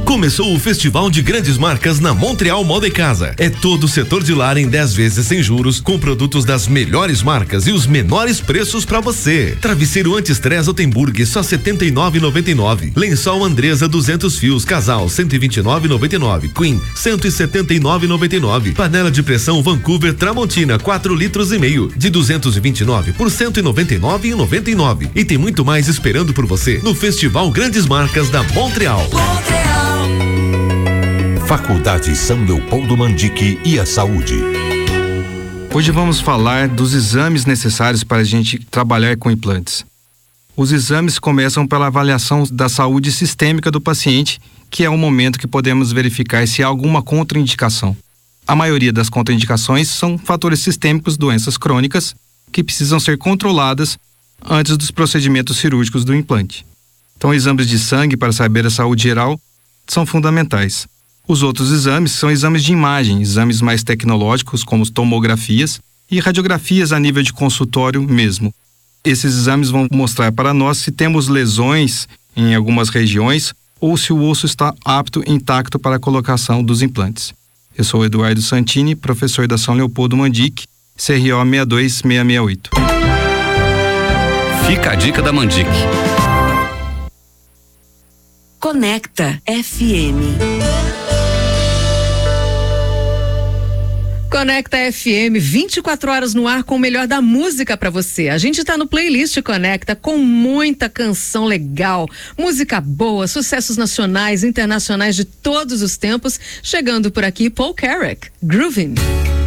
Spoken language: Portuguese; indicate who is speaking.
Speaker 1: Começou o Festival de Grandes Marcas na Montreal Moda e Casa. É todo o setor de lar em 10 vezes sem juros, com produtos das melhores marcas e os menores preços pra você. Travesseiro anti-estresse Altenburg só R$ 79,99. Lençol Andresa 200 fios casal R$ 129,99. Queen R$ 179,99. Panela de pressão Vancouver Tramontina 4 litros e meio de 229 por R$ 199,99. E tem muito mais esperando por você no Festival Grandes Marcas da Montreal.
Speaker 2: Faculdade São Leopoldo Mandic e a Saúde.
Speaker 3: Hoje vamos falar dos exames necessários para a gente trabalhar com implantes. Os exames começam pela avaliação da saúde sistêmica do paciente, que é o momento que podemos verificar se há alguma contraindicação. A maioria das contraindicações são fatores sistêmicos, doenças crônicas, que precisam ser controladas antes dos procedimentos cirúrgicos do implante. Então, exames de sangue para saber a saúde geral são fundamentais. Os outros exames são exames de imagem, exames mais tecnológicos, como tomografias e radiografias a nível de consultório mesmo. Esses exames vão mostrar para nós se temos lesões em algumas regiões ou se o osso está apto, intacto para a colocação dos implantes. Eu sou Eduardo Santini, professor da São Leopoldo Mandic, CRO 62668.
Speaker 4: Fica a dica da Mandic.
Speaker 5: Conecta FM. Conecta FM, 24 horas no ar com o melhor da música pra você. A gente tá no playlist Conecta com muita canção legal, música boa, sucessos nacionais, internacionais de todos os tempos. Chegando por aqui, Paul Carrack, Groovin'.